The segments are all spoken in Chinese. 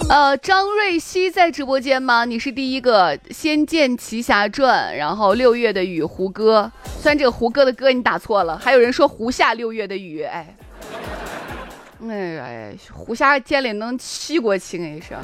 张瑞熙在直播间吗？你是第一个《仙剑奇侠传》，然后6月的雨胡歌，虽然这个胡歌的歌你打错了，还有人说胡下6月的雨，胡下天里能吸过去那是。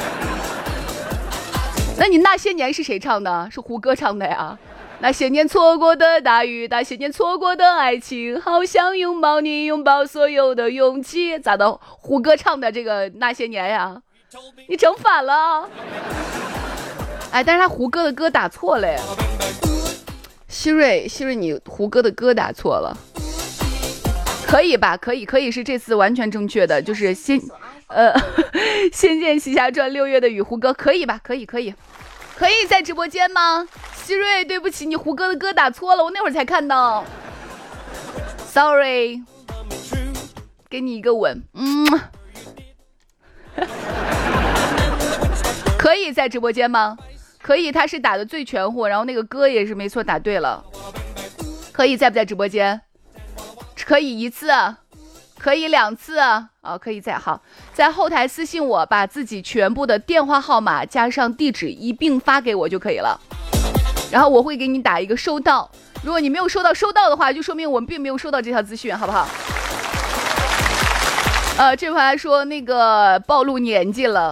那你那些年是谁唱的？是胡歌唱的呀？那些年错过的大雨，那些年错过的爱情，好想拥抱你，拥抱所有的勇气。咋的？胡歌唱的这个那些年呀？你整反了。但是他胡歌的歌打错了呀。希瑞，你胡歌的歌打错了。可以吧？可以是这次完全正确的，就是仙剑奇侠传6月的雨胡歌，可以吧？可以在直播间吗？希瑞，对不起，你胡歌的歌打错了，我那会儿才看到 ，sorry， 给你一个吻，可以在直播间吗？可以，他是打的最全乎，然后那个歌也是没错，打对了，可以在不在直播间？可以1次，可以2次可以好，在后台私信我，把自己全部的电话号码加上地址一并发给我就可以了，然后我会给你打一个收到，如果你没有收到的话，就说明我们并没有收到这条资讯，好不好？这回还说那个暴露年纪了，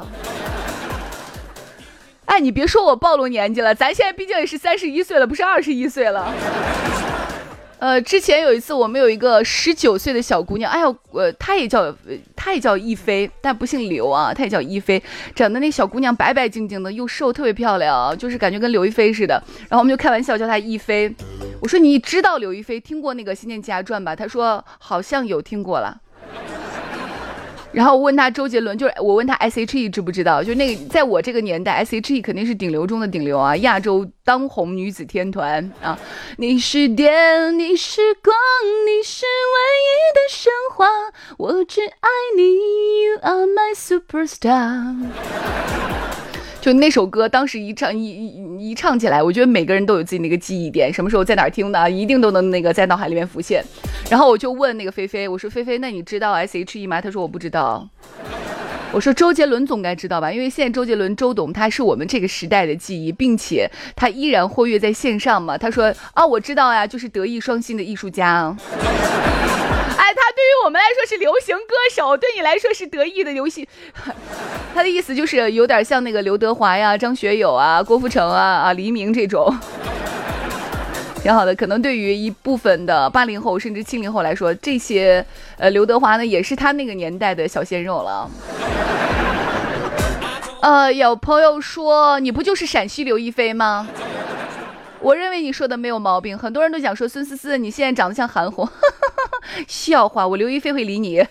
你别说我暴露年纪了，咱现在毕竟也是31岁了，不是21岁了。之前有一次我们有一个19岁的小姑娘，她也叫一菲，但不姓刘啊，她也叫一菲，长得那小姑娘白白净净的，又瘦，特别漂亮，就是感觉跟刘亦菲似的。然后我们就开玩笑叫她一菲。我说你知道刘亦菲，听过那个《仙剑奇侠传》吧？她说好像有听过了。然后我问他周杰伦，就是我问他 S.H.E 知不知道，就那个在我这个年代 S.H.E 肯定是顶流中的顶流啊，亚洲当红女子天团啊。你是电，你是光，你是唯一的神话，我只爱你 You are my superstar。 就那首歌当时一唱起来，我觉得每个人都有自己那个记忆点，什么时候在哪儿听的，一定都能那个在脑海里面浮现。然后我就问那个菲菲，我说菲菲，那你知道 S.H.E 吗？她说我不知道。我说周杰伦总该知道吧，因为现在周杰伦周董他是我们这个时代的记忆，并且他依然活跃在线上嘛。他说我知道呀，就是德艺双馨的艺术家。他对于我们来说是流行歌手，对你来说是德艺的流行。他的意思就是有点像那个刘德华呀、张学友啊、郭富城啊、黎明这种。挺好的，可能对于一部分的80后甚至70后来说，这些刘德华呢也是他那个年代的小鲜肉了。有朋友说你不就是陕西刘亦菲吗？我认为你说的没有毛病，很多人都想说孙思思你现在长得像韩红。笑话，我刘亦菲会理你。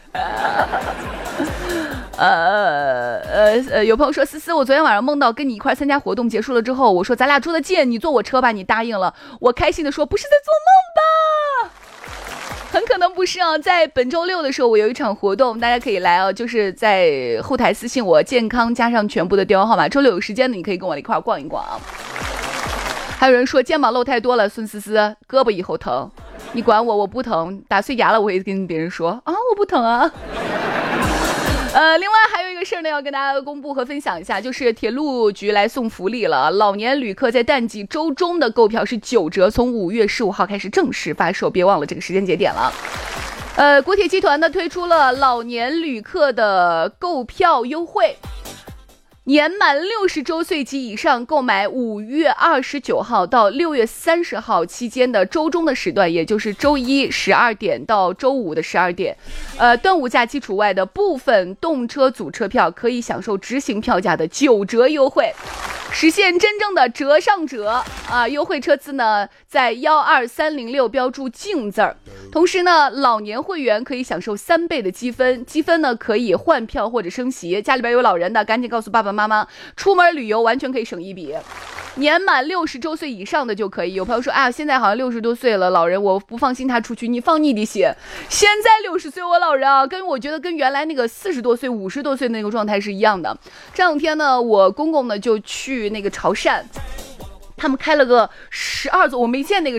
有朋友说思思，我昨天晚上梦到跟你一块参加活动，结束了之后我说咱俩住得近，你坐我车吧，你答应了。我开心的说不是在做梦吧？很可能不是啊，在本周6的时候我有一场活动，大家可以来啊，就是在后台私信我健康加上全部的电话号码，周6有时间的你可以跟我一块逛一逛啊。还有人说肩膀露太多了，孙思思胳膊以后疼，你管我，我不疼，打碎牙了我也跟别人说我不疼啊。另外还有一个事儿呢，要跟大家公布和分享一下，就是铁路局来送福利了。老年旅客在淡季周中的购票是9折，从5月15号开始正式发售，别忘了这个时间节点了。国铁集团呢推出了老年旅客的购票优惠。年满60周岁及以上购买5月29号到6月30号期间的周中的时段，也就是周一12点到周五的12点，端午假期除外的部分动车组车票可以享受执行票价的9折优惠，实现真正的折上折啊！优惠车次呢在12306标注净字儿。同时呢，老年会员可以享受3倍的积分，积分呢可以换票或者升席。家里边有老人的，赶紧告诉爸爸妈妈，出门旅游完全可以省一笔。年满60周岁以上的就可以。有朋友说现在好像60多岁了，老人我不放心他出去，你放你的心。现在60岁我老人我觉得跟原来那个40多岁50多岁那个状态是一样的。这两天呢，我公公呢就去那个潮汕，他们开了个12座，我没见那个